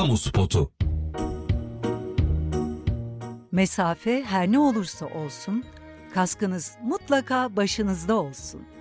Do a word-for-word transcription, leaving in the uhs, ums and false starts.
Kamu spotu. Mesafe her ne olursa olsun, kaskınız mutlaka başınızda olsun.